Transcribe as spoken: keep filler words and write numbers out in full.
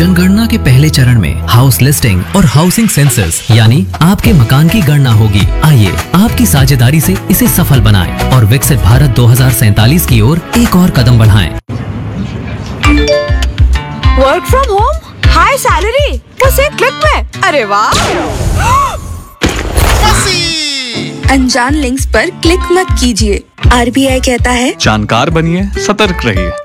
जनगणना के पहले चरण में हाउस लिस्टिंग और हाउसिंग सेंसस यानी आपके मकान की गणना होगी। आइए आपकी साझेदारी से इसे सफल बनाएं और विकसित भारत दो हज़ार सैंतालीस की ओर एक और कदम बढ़ाएं। Work from home, high salary, बस एक क्लिक में। अरे वाह! अनजान लिंक्स पर क्लिक मत कीजिए। आर बी आई कहता है, जानकार बनिए, सतर्क रहिए।